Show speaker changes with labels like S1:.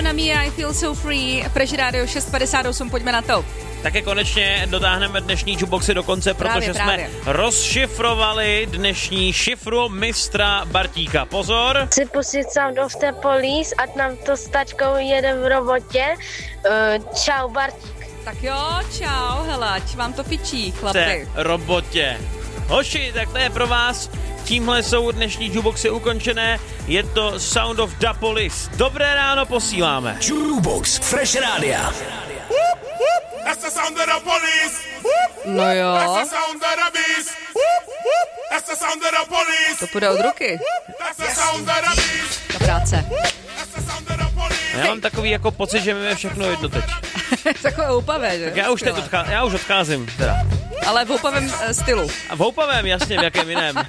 S1: Mamma Mia, I Feel So Free, Fresh Radio 658, pojďme na to.
S2: Také konečně dotáhneme dnešní jukeboxy do konce, protože jsme rozšifrovali dnešní šifru mistra Bartíka. Pozor!
S3: Chci pustit Sound of the Police, ať nám to s tačkou jede v robotě. Čau, Bartík.
S1: Tak jo, čau, hele, ať vám to fičí, chlapi.
S2: Robotě. Hoši, tak to je pro vás. Tímhle jsou dnešní jukeboxy ukončené. Je to Sound of the Police. Dobré ráno posíláme.
S4: Jukebox Fresh Rádia.
S5: That's the sound of the police.
S1: No jo.
S5: That's the sound of the beast. That's the sound of the police.
S1: To půjde od ruky.
S5: That's the sound of the beast.
S1: Ta práce.
S5: That's the sound of the police.
S2: Já mám takový jako pocit, že mi je všechno jedno teď.
S1: Takové houpavé, že?
S2: Tak já už odcházím teda.
S1: Ale v houpavém stylu.
S2: A v houpavém, jasně, v jakém jiném.